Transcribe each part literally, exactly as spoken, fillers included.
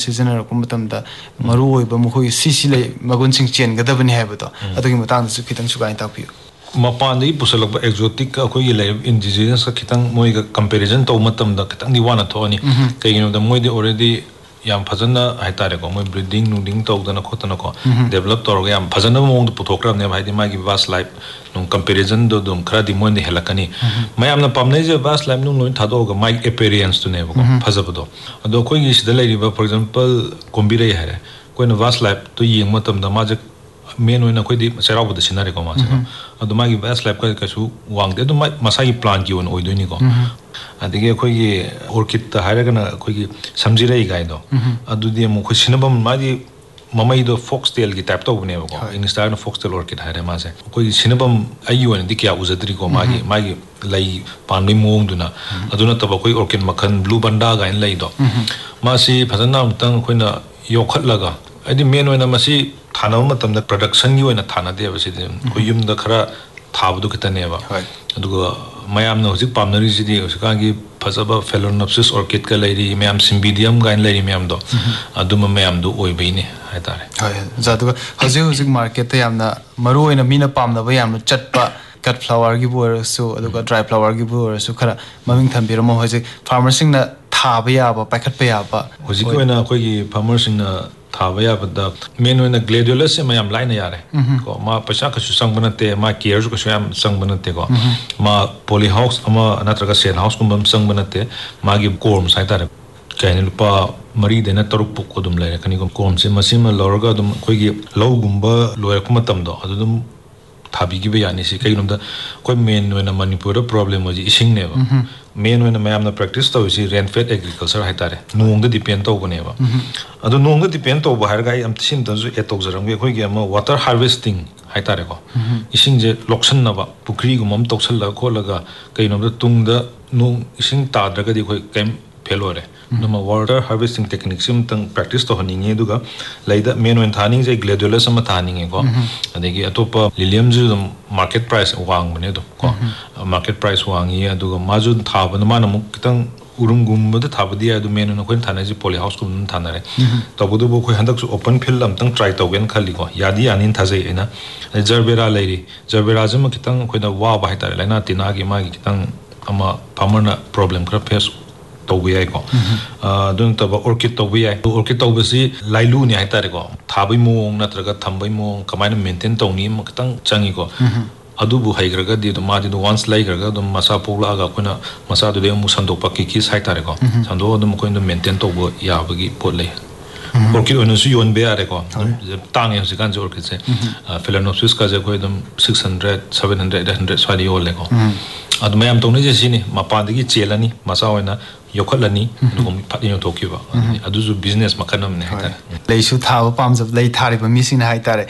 सिजनरको मतमदा मरु ओइबा मखोइ CC लै मगुनसिंग चेनगदबनि हायबतो अदुगी मतंगदसु खितंग सुगाइ तापियो मपानदि पुसलक exotic अखोइ लै indigenous का खितंग मोइगा कंपैरिजन तौ मतमदा खितंग दि वाना थोनी कइगिनोदा मोइदि ऑलरेडी याम फजना हाइतारे को मोइ ब्रीडिंग नुडिंग तौदना खोतना को डेवलप तौरगा याम फजना मोंग पुथोक्राबने भाइदि मागी वास लाइफ नु कंपैरिजन दो दुम खरा दि मोइदि हेलकनी मयामना पामनै जे वास लाइफ नु लोइन थादोगा माइ एपियरेंस तु नेबो फजबदो अदो खोइगी सिदा लैरिबा फॉर एग्जांपल कोम्बिरे हारे कोइना वास लाइफ तो यिंग मतमदा माजे मेन ओइना खोइदि सेरावबद सिनारे को मासे अदो मागी वास लाइफ का कसु वांगदे अदो मसागी प्लांट की ओन ओइदोइनी को अदिगे खोइगी ऑर्किड ता हाइरगना खोइगी समजिरै गाइदो अदुदि मु खोसिनबम मादी ममैदो फॉक्सटेल की टाइप तौबने को इंग्लिश ना फॉक्सटेल ऑर्किड हाइरे मासे खोइगी सिनबम आयु ओन दिक्या उजद्री को मागी मागी लै पानबै मोंगदुना अदुना तब खोइ ऑर्किड मखन ब्लू बंडा गाइन लैदो मासी फजना अमतंग खोइना योखटलगा अदि मेन ओइना मसी थाना मतमदा प्रोडक्शन की ओइना थाना देबसि खोइ युमदा खरा थाबदु खतनेबा अदुगा मयामना हुजिक पामनरिसिदि उसकांगी फजबा फेलोनोप्सिस ऑर्किड का लैरि मयाम सिम्बिडियम गाइन लैरि मयाम दो अदुम मयाम दो ओइबैनि हाइतारे हाय जादुगा हजे हुजिक मार्केट ते यामना मरु ओइना मीना पामनबा यामना चटपा कट फ्लावर की बोरसु अदुगा ड्राई फ्लावर की बोरसु खरा ममिंग थंबिरमो हजे फार्मरसिंगना थाबा याबा पाइखटपा याबा हुजिक ओइना खोइगी फार्मरसिंगना थाबा याबदा मेन ओइना ग्लेडुलस से मयाम लाइन यारे को मा पैसा कछु संगबनते मा केयर कछु याम संगबनते को मा पॉली हाउस अमा नत्रगा सेन हाउस कुंबम संगबनते मागी कोर्म साइतारे काइन लुपा मरी देना तरुक पुक दुम लाइरे कनी को कोर्म से मसिम लौरगा दुम खोइगी लौगुंबा लोयरक मतमदो अदुदुम थाबी की बयानी से कईनोदा कोई मेन ओइना मणिपुर प्रॉब्लम होजी इसिंग नेबा main ओइना मयामना practice तौसी rainfed agriculture हाइतारे नोंगदा depend तौबनेबा अदु नोंगदा डिपेंड तौबा हारगा आई अमतिसिम तजु एतोगजरंगे खोइगे अमा वाटर हार्वेस्टिंग हाइतारे को इसिंग जे लोक्सननबा पुखरी गुमम तौसल्ला खोलगा कईनोदा तुंगदा नोंग इसिंग ताद्रगदि खोइ केम फेलोरे नमा वाटर हार्वेस्टिंग टेक्निक सिम तंग प्रैक्टिस तो हनिंगे दुगा लाइदा मेन ओइन थानिंग जे ग्लेडुलस अमा थानिंगे को अदेगी अतोपा लिलियम जु मार्केट प्राइस वांग बने दो को मार्केट प्राइस वांगी अदुगा माजु थाबन माना मु कितंग उरुमगुमबद थाबदी अदु मेन ओइन कोइन थाने जे पॉली हाउस कुम थानारे तबुदु बो खोइ हंदक ओपन फील्ड अमतंग ट्राई तौगेन खली को यादी आनिन थाजे एना जरबेरा लैरी जरबेरा जम कितंग खोइदा वा बाहितारे लाइना तिनागी मागी कितंग अमा फार्मरना प्रॉब्लम खरा फेस तौबे याय को अदुन तब ऑर्किड तौबे याय ऑर्किड तौबसी लाइलु नि हाइतारे को थाबै मोंग नत्रगा थंबै मोंग कमाइना मेंटेन तौनी मखतंग चंगी को अदुबु हाइग्रगा दि मादि दो वान्स लाइग्रगा दम मसा पोलागा कोना मसा दुदे मु संदोक पक्की की हाइतारे को संदो दम कोइन मेंटेन तौबो याबगी पोट लै ऑर्किड ओनसु योनबे यारे को तांगे हसिकान जे ऑर्किड से फेलोनोप्सिस का जे कोइ दम six hundred seven hundred eight hundred स्वादि योले को अदु मयाम तौने जे सिनी मपादगी चेलनी मसा ओइना योखलनी दुगम फादिनो थोकिबा अदुजु बिजनेस मखनम ने हाइतारे लैसु थाबा पामजब लै थारिबा मिसिन हाइतारे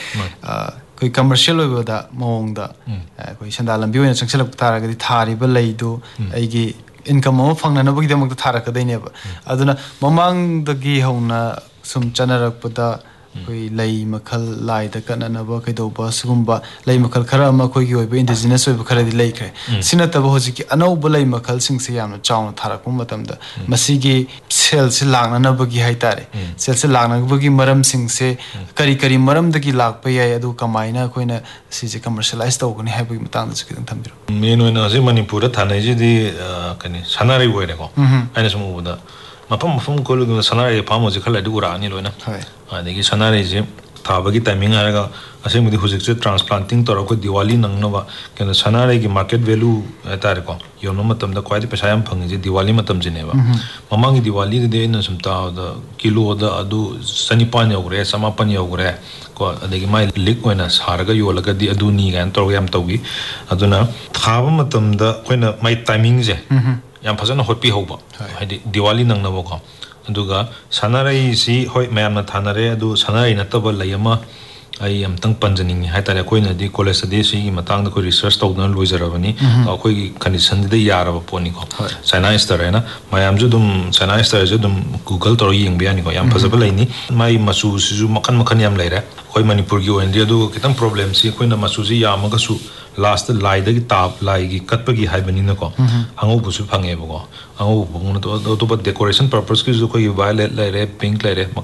कोई कमर्शियल ओइबदा मोंगदा कोई संदा लंबी ओइना संगसलक तारगदि थारिबा लैदु आइगी इनकम अमा फंगनबगीदमक थारकदैनेबा अदुना ममांगदगी हौना सुम चनरकपदा कोई लै मखल लाइदा कननबा कइदौबा सुगुंबा लै मखल खरा अमा कोइगी ओइबा इंडिजिनस ओइबा खरादि लैख्रे सिनतबा होजिकि अनौबा लै मखल सिंगसे यामना चावना थारकपा मतमदा मसिगी सेल से लांगनबगी हाइतारे सेल से लांगनबगी मरम सिंगसे करी करी मरमदगी लाकपा याय अदु कमाइना कोइना सिजे कमर्शियलाइज तौगनि हाइबगी मतंगदा सिकिदं थंबिरो मेन ओइना हजे मणिपुर थानैजिदि कनि सनारै ओइरेको आइना समुबदा मफम मफम कोलुग सनारै फाम होजे खलादि उरानि लोइना अदगी सनारै जे थाबगी टाइमिंग आरगा असेमुदि हुजिक से ट्रांसप्लांटिंग तोरको दिवाली नंगनबा केन सनारै की मार्केट वैल्यू तारे को योनो मतम द क्वाइदि पैसा याम फंगी जे दिवाली मतम जिनेबा ममांगी दिवाली दे न सुमता द किलो द अदु सनिपान योगरे समापन योगरे को अदगी माइ लिक ओइना सारगा योलगा दि अदुनी गान तोर याम तौगी अदुना थाबा मतम द कोइना माइ टाइमिंग जे याम फजन होपी होबा हाइदि दिवाली नंगनबो को अदुगा सनारै सी होय मयामना थानरे अदु सनारै नतबा लैयमा आई अमतंग पंजनिंग हाइतारे कोइना दि कॉलेज दि सी मतंग को रिसर्च तौदन लोइजरबनी अखोइ कंडीशन दि यारबा पोनी को चाइना स्टार हैना मयाम जु दुम चाइना स्टार जु दुम गूगल तोर यिंग बियानी को याम फजबा लैनी माइ मसु सिजु मखन मखन याम लैरे कोइ मणिपुर की ओइनदि अदु कितम प्रॉब्लम सी कोइना मसु जि यामगसु लास्ट लाइदगी ताप लाइगी कटपगी हाइबनिन को अंगो बुसु फंगेबो अंगो बुंग तो तो डेकोरेशन पर्पस की जो कोइ वायलेट लैरे पिंक लैरे